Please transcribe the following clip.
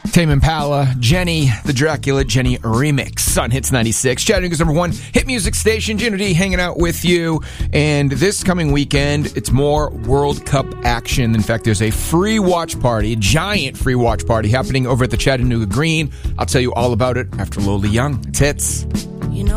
Tame Impala, Jenny, the Dracula Jenny remix on Hits 96. Chattanooga's #1 hit music station. Gino D hanging out with you. And this coming weekend, it's more World Cup action. In fact, there's a free watch party, a giant free watch party happening over at the Chattanooga Green. I'll tell you all about it after Lola Young. It's Hits.